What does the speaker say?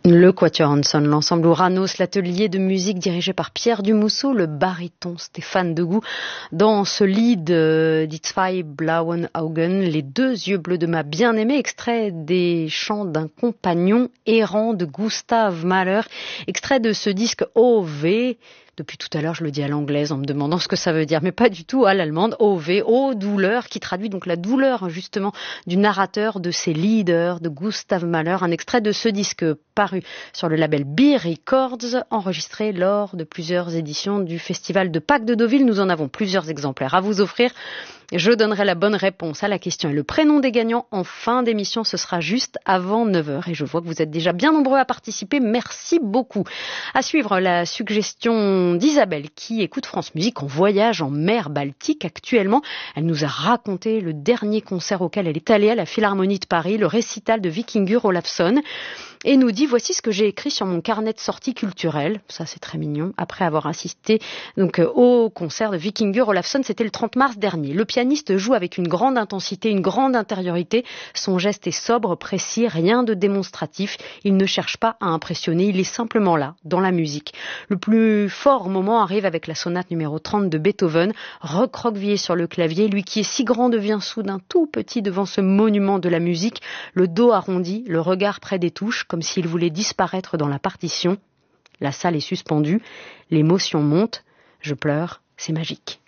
Le Quatuor Hanson, l'ensemble Ouranos, l'atelier de musique dirigé par Pierre Dumousseau, le baryton Stéphane Degout, dans ce lead Die zwei blauen Augen, les deux yeux bleus de ma bien-aimée, extrait des chants d'un compagnon errant de Gustav Mahler, extrait de ce disque OV. Depuis tout à l'heure, je le dis à l'anglaise en me demandant ce que ça veut dire, mais pas du tout à l'allemande. OV, O douleur, qui traduit donc la douleur justement du narrateur, de ses leaders, de Gustav Mahler. Un extrait de ce disque paru sur le label Beer Records, enregistré lors de plusieurs éditions du Festival de Pâques de Deauville. Nous en avons plusieurs exemplaires à vous offrir. Je donnerai la bonne réponse à la question et le prénom des gagnants en fin d'émission. Ce sera juste avant 9h. Et je vois que vous êtes déjà bien nombreux à participer. Merci beaucoup. À suivre, la suggestion d'Isabelle qui écoute France Musique en voyage en mer Baltique actuellement. Elle nous a raconté le dernier concert auquel elle est allée à la Philharmonie de Paris, le récital de Vikingur Olafsson. Et nous dit, voici ce que j'ai écrit sur mon carnet de sorties culturelles. Ça, c'est très mignon. Après avoir assisté donc au concert de Vikingur Olafsson, c'était le 30 mars dernier. Le pianiste joue avec une grande intensité, une grande intériorité. Son geste est sobre, précis, rien de démonstratif. Il ne cherche pas à impressionner, il est simplement là, dans la musique. Le plus fort moment arrive avec la sonate numéro 30 de Beethoven, recroquevillé sur le clavier. Lui qui est si grand devient soudain tout petit devant ce monument de la musique, le dos arrondi, le regard près des touches, comme s'il voulait disparaître dans la partition. La salle est suspendue, l'émotion monte, je pleure, c'est magique.